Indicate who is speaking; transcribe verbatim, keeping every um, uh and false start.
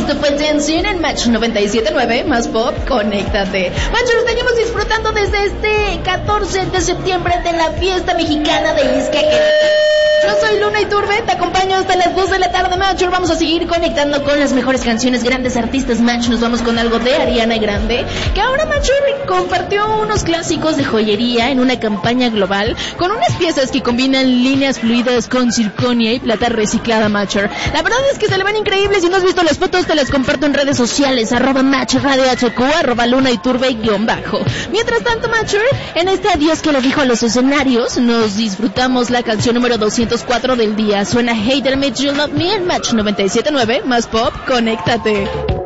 Speaker 1: Esto fue Dancing en Match noventa y siete punto nueve, más pop, conéctate. Machos, seguimos disfrutando desde este catorce de septiembre de la fiesta mexicana de Ixcaquetl. Yo soy Luna Iturbe, te acompaño hasta las dos de la tarde, Macho. Vamos a seguir conectando con las mejores canciones, grandes artistas, Macho. Nos vamos con algo de Ariana Grande, que ahora, Macho, compartió unos clásicos de joyería en una campaña global con unas piezas que combinan líneas fluidas con circonia y plata reciclada, Macho. La verdad es que se le ven increíbles. Si no has visto las fotos, te las comparto en redes sociales, arroba Match Radio H Q, arroba Luna Iturbe guión bajo. Mientras tanto, Macho, en este adiós que le dijo a los escenarios, nos disfrutamos la canción número doscientos cuatro del día. Suena Hey There Made You Love Me en Match noventa y siete punto nueve, más pop, conéctate.